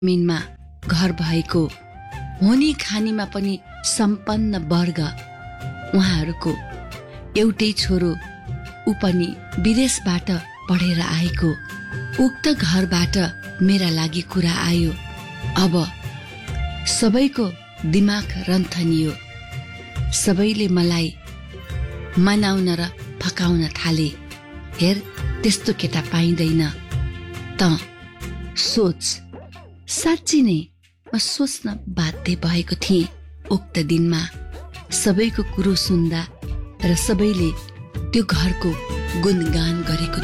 जमिनमा घर भएको, होनी खानीमा पनि सम्पन्न वर्ग, उहाँहरूको एउटै छोरो ऊ पनि विदेशबाट पढेर आएको। उक्त घरबाट मेरा लागि कुरा आयो। अब सबैको दिमाग रन्थनियो। सबैले मलाई मनाउन र फकाउन थाले। हेर, त्यस्तो केटा पाइँदैन। त सोच। साँच्ची नै म सोच्न बाध्य भएको थिएँ। उक्त दिनमा सबैको कुरो सुन्दा र सबैले त्यो घरको गुणगान गरेको